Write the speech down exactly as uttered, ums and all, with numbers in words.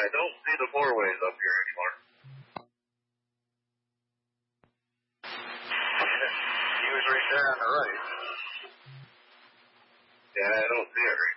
I don't see the four ways up here anymore. He was right there on the right. Yeah, I don't see it right